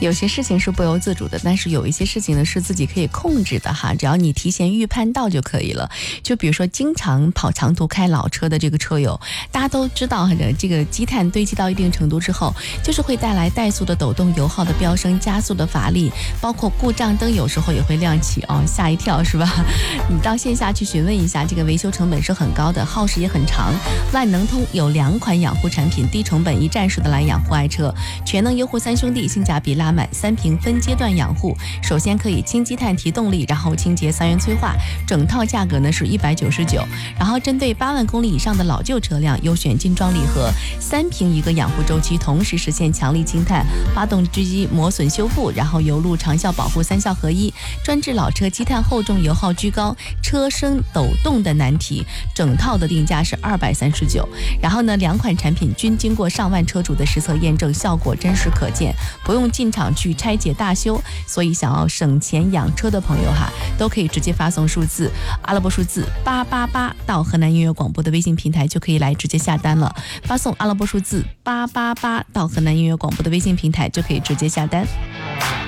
有些事情是不由自主的，但是有一些事情呢是自己可以控制的哈，只要你提前预判到就可以了。就比如说经常跑长途开老车的这个车友，大家都知道这个积碳堆积到一定程度之后，就是会带来怠速的抖动、油耗的飙升、加速的乏力，包括故障灯有时候也会亮起哦，吓一跳是吧？你到线下去询问一下，这个维修成本是很高的，耗时也很长。万能通有2款养护产品，低成本一站式的来养护爱车，全能优护3兄弟，性价比拉满，3瓶分阶段养护。首先可以清积碳提动力，然后清洁3元催化，整套价格呢是199。然后针对8万公里以上的老旧车辆，优选精装礼盒，3瓶1个养护周期，同时实现强力清碳、发动机磨损修复，然后油路长效保护3效合一，专治老车积碳厚重、油耗居高、车身抖动的难题。整套的定价是239。然后呢，2款产品均经过上万车主的实测验证，效果真实可见，不用进厂去拆解大修。所以想要省钱养车的朋友哈，都可以直接发送阿拉伯数字888到河南音乐广播的微信平台，就可以来直接下单了。发送阿拉伯数字888到河南音乐广播的微信平台，就可以直接下单。